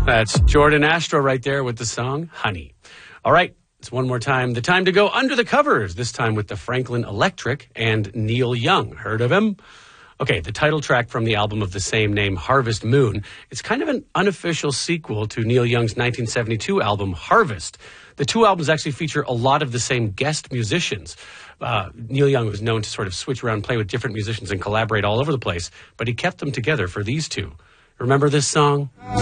That's Jordan Astro right there with the song Honey. All right, it's one more time. The time to go under the covers, this time with the Franklin Electric and Neil Young. Heard of him? Okay, the title track from the album of the same name, Harvest Moon. It's kind of an unofficial sequel to Neil Young's 1972 album, Harvest. The two albums actually feature a lot of the same guest musicians. Neil Young was known to sort of switch around, play with different musicians and collaborate all over the place, but he kept them together for these two. Remember this song?